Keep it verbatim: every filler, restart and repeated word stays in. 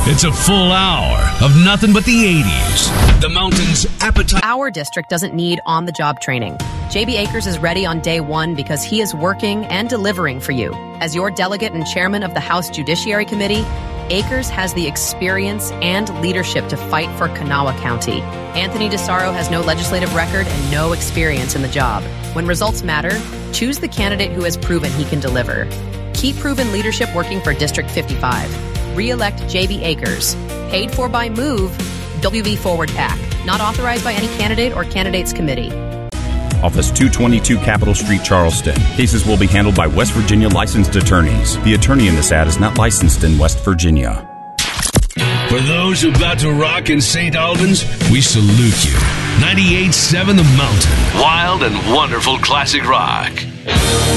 It's a full hour of nothing but the eighties. The Mountain's appetite. Our district doesn't need on-the-job training. J B Akers is ready on day one because he is working and delivering for you. As your delegate and chairman of the House Judiciary Committee, Akers has the experience and leadership to fight for Kanawha County. Anthony DeSaro has no legislative record and no experience in the job. When results matter, choose the candidate who has proven he can deliver. Keep proven leadership working for District fifty-five. Re-elect J B Akers. Paid for by Move, W V Forward PAC. Not authorized by any candidate or candidates committee. Office two twenty-two Capitol Street, Charleston. Cases will be handled by West Virginia licensed attorneys. The attorney in this ad is not licensed in West Virginia. For those about to rock in Saint Albans, we salute you. ninety-eight point seven The Mountain. Wild and wonderful classic rock.